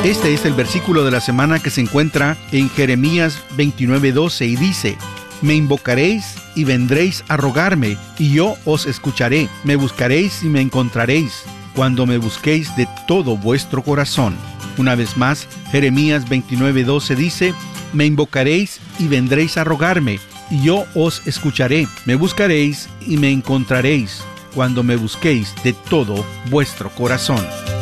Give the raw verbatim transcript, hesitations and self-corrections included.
Este es el versículo de la semana que se encuentra en Jeremías veintinueve doce y dice: Me invocaréis y vendréis a rogarme, y yo os escucharé. Me buscaréis y me encontraréis, cuando me busquéis de todo vuestro corazón. Una vez más, Jeremías veintinueve doce dice: Me invocaréis y vendréis a rogarme, y yo os escucharé. Me buscaréis y me encontraréis, cuando me busquéis de todo vuestro corazón.